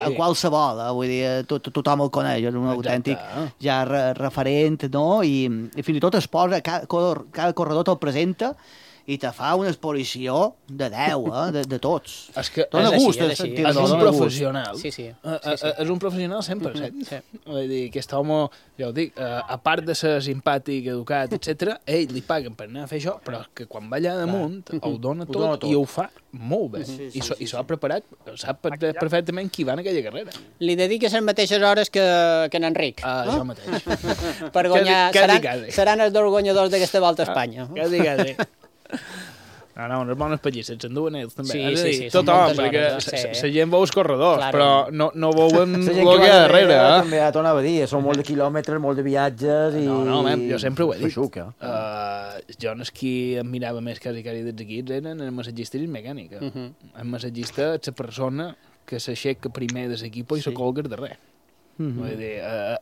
a qualsevol, vull dir, tothom el coneix, és un autèntic ja referent, no? I fins i tot es posa, cada corredor te'l presenta i te fa una exposició de 10, de tots. És que dona gust. És un professional. Sí. És un professional 100%. Sí. Vull dir, aquest home, ja ho dic, a part de ser simpàtic, educat, etc, ell li paguen per anar a fer això, però que quan va allà damunt ho dona tot i ho fa molt bé. I s'ho ha preparat, sap perfectament qui va en aquella carrera. Li dediques les mateixes hores que en Enric. Això mateix. Per guanyar, seran els dos guanyadors d'aquesta Volta a Espanya. Quasi. No, unes bones pallisses, s'enduen ells també. Sí, tothom, perquè la gent veu els corredors, però no veuen el que hi ha darrere. També tornava a dir, són molt de quilòmetres, molt de viatges i... No, jo sempre ho he dit. Jo no és qui em mirava més quasi dels equips, eren el massatgista i el mecànic. El massatgista és la persona que s'aixeca primer de l'equip i se colga darrere. Vull dir,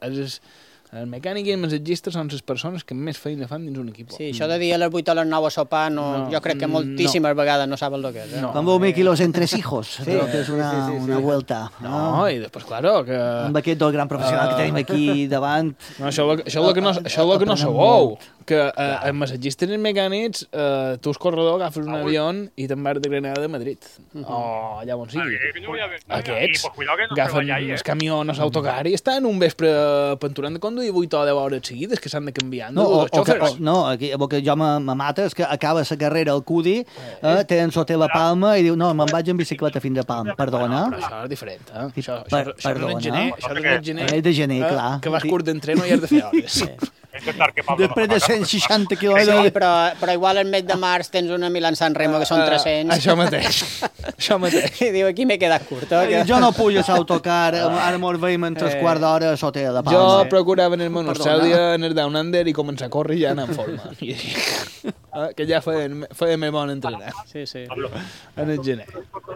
el mecànic i el massatgista són les persones que més feina fan dins un equip. Sí, això de dir a les 8 o a les 9 a sopar, jo crec que moltíssimes vegades no saben el que és. Con 2.000 kilos en 3 hijos, creo que és una vuelta. No, i després, claro, que... Amb aquest dos gran professional que tenim aquí davant... Això és el que no sabeu, que el massatgista i els mecànics, tu el corredor agafes un avió i te'n vas de Granada a Madrid. O allà on sigui. Aquests agafen el camió a l'autocar i estan un vespre penturant de conduir 8 o 10 hores seguides que s'han de canviar. Aquí, el que jo me mata és que acaba la carrera al Cudi, tenen sota la Palma i diu, no, me'n vaig en bicicleta fins a Palma. Perdona. Però això és diferent, Això Perdona. és de gener, clar. Que vas curt d'entreno i has de fer hores. Després de 160 quilòmetres... Sí, però igual al mes de març tens una Milan-San Remo que són 300. Això mateix. I diu, aquí m'he quedat curt. Jo no pujo a l'autocar, ara mos veiem en 3/4 d'hora sota de Palma. Jo procurava anar-me a Austràlia, anar Down Under i començar a córrer i ja anar en forma. Que ja feia més bon entrenar. Sí. En el gener.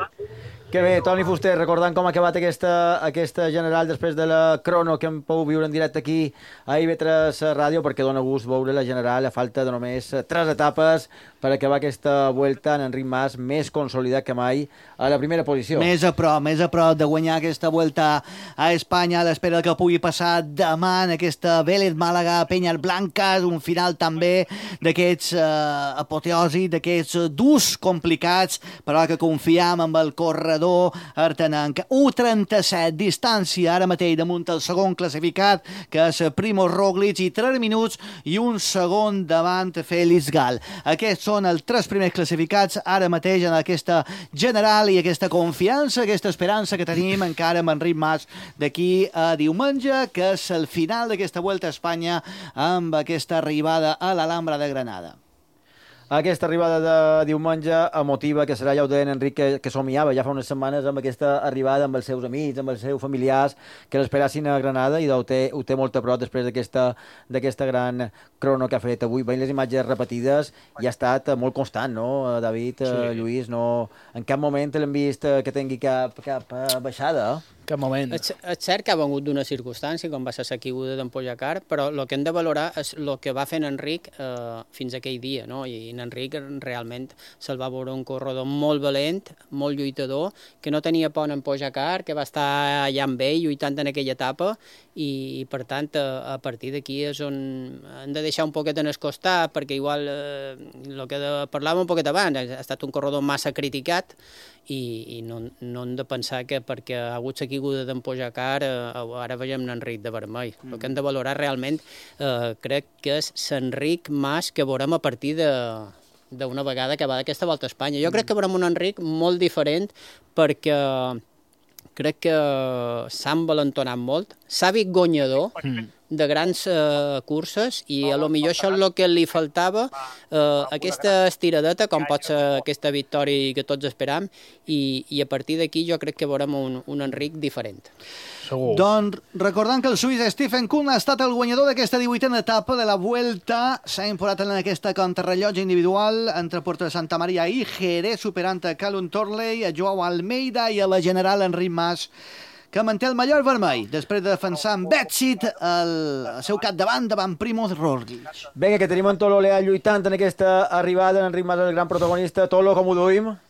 Que bé, Toni Fuster, recordant com ha acabat aquesta general després de la crono que hem pogut viure en directe aquí a IB3 Ràdio, perquè dona gust veure la general a falta de només 3 etapes per acabar aquesta vuelta en Enric Mas més consolidat que mai a la primera posició. Més a prop de guanyar aquesta vuelta a Espanya a l'espera que pugui passar demà en aquesta Vélez Màlaga, Peñas Blancas, un final també d'aquests apoteosi, d'aquests durs complicats, però que confiam amb el corredor artenenc. 1:37 distància ara mateix damunt el segon classificat, que és Primož Roglič, i 3 minuts i un segon davant Félix Gal. Aquests són els 3 primers classificats ara mateix en aquesta general i aquesta confiança, aquesta esperança que tenim encara amb Enric Mas d'aquí a diumenge, que és el final d'aquesta Vuelta a Espanya amb aquesta arribada a l'Alhambra de Granada. Aquesta arribada de diumenge emotiva, que serà, ja ho deia en Enric, que somiava ja fa unes setmanes amb aquesta arribada amb els seus amics, amb els seus familiars, que l'esperassin a Granada, i ho té molt a prop després d'aquesta gran crono que ha fet avui. Veient les imatges repetides i ha estat molt constant, no, David, Lluís? No, en cap moment l'hem vist que tingui cap baixada, Cap moment. És cert que ha vengut d'una circumstància, com va ser la caiguda d'en Pogačar, però el que hem de valorar és el que va fer en Enric fins aquell dia, no? I en Enric realment se'l va veure un corredor molt valent, molt lluitador, que no tenia por en Pogačar, que va estar allà amb ell lluitant en aquella etapa, i per tant a partir d'aquí és on hem de deixar un poquet en el costat, perquè igual el que parlàvem un poquet abans, ha estat un corredor massa criticat, i no hem de pensar que perquè ha hagut la caiguda d'en Pogačar ara veiem l'Enric de vermell. El que hem de valorar realment crec que és l'Enric Mas que veurem a partir d'una vegada que va d'aquesta Volta a Espanya. Jo crec que veurem un Enric molt diferent, perquè crec que s'ha envalentonat molt, s'ha vist guanyador de grans curses, i a lo millor això és el que li faltava, aquesta estiradeta, com pot ser aquesta victòria que tots esperam, i a partir d'aquí jo crec que veurem un Enric diferent. Segur. Doncs recordant que el suís Stefan Kuhn ha estat el guanyador d'aquesta 18a etapa de la Vuelta, s'ha imposat en aquesta contrarrellotge individual entre Puerto de Santa Maria i Jerez, superant a Callum Torley, a Joao Almeida i a la general Enric Mas, que manté el mallot vermell, després de defensar amb èxit el seu capdavant davant Primož Roglič. Vinga, que tenim en Tolo Leal lluitant en aquesta arribada, en Enric Mas, el gran protagonista. Tolo, com ho duim?